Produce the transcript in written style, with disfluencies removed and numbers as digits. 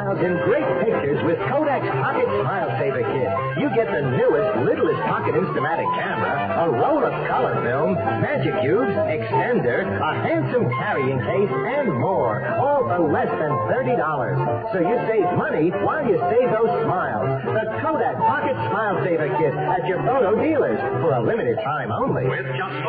smiles in great pictures with Kodak's Pocket Smile Saver Kit. You get the newest, littlest pocket Instamatic camera, a roll of color film, magic cubes, extender, a handsome carrying case, and more. All for less than $30. So you save money while you save those smiles. The Kodak Pocket Smile Saver Kit at your photo dealers for a limited time only. With just